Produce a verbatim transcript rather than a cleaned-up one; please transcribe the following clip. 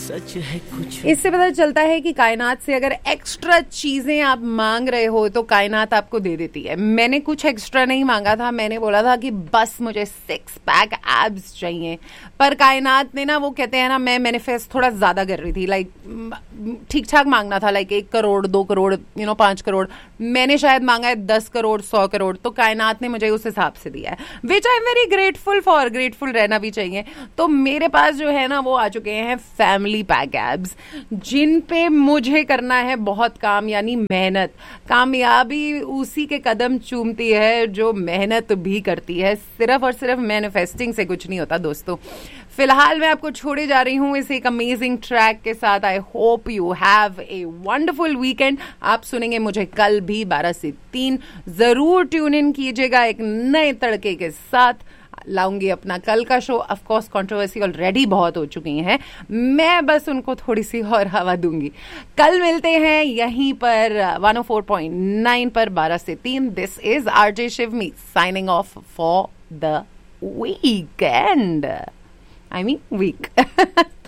सच है कुछ। इससे पता चलता है कि कायनात से अगर एक्स्ट्रा चीजें आप मांग रहे हो तो कायनात आपको दे देती है। मैंने कुछ एक्स्ट्रा नहीं मांगा था, मैंने बोला था कि बस मुझे सिक्स पैक एब्स चाहिए, पर कायनात ने ना, वो कहते हैं ना, मैं मैनिफेस्ट थोड़ा ज्यादा कर रही थी, लाइक ठीक ठाक मांगना था, लाइक एक करोड़ दो करोड़ यू नो पांच करोड़, मैंने शायद मांगा है दस करोड़ सौ करोड़, तो कायनात ने मुझे उस हिसाब से दिया है, विच I am very grateful for. Grateful रहना भी चाहिए। तो मेरे पास जो है ना वो आ चुके हैं फैमिली पैक एब्स, जिन पे मुझे करना है बहुत काम, यानी मेहनत। कामयाबी उसी के कदम चूमती है जो मेहनत भी करती है। सिर्फ और सिर्फ मैनिफेस्टिंग से कुछ नहीं होता दोस्तों। फिलहाल मैं आपको छोड़े जा रही हूँ इस एक अमेजिंग ट्रैक के साथ। I hope you have a wonderful weekend. आप सुनेंगे मुझे कल भी बारह से तीन। जरूर ट्यून इन कीजिएगा एक नए तड़के के साथ। लाऊंगी अपना कल का show. Of course controversy already बहुत हो चुकी है, मैं बस उनको थोड़ी सी और हवा दूंगी। कल मिलते हैं यहीं पर one O four point nine पर बारह से तीन। This is RJ शिवमी signing off for the weekend, I mean week.